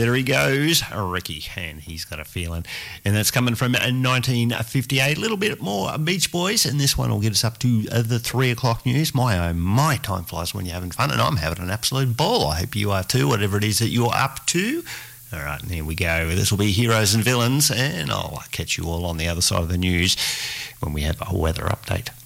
there he goes, Ricky, and he's got a feeling. And that's coming from 1958. A little bit more Beach Boys, and this one will get us up to the 3 o'clock news. My time flies when you're having fun, and I'm having an absolute ball. I hope you are too, whatever it is that you're up to. All right, and here we go. This will be Heroes and Villains, and I'll catch you all on the other side of the news when we have a weather update.